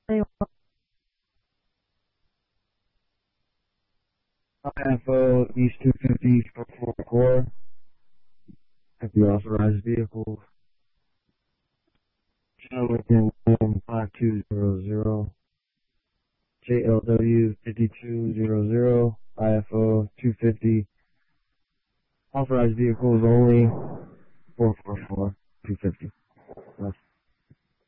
IFO East 250 444 at the authorized vehicles. Lincoln 5200, JLW 5200, IFO 250. Authorized vehicles only 444 250.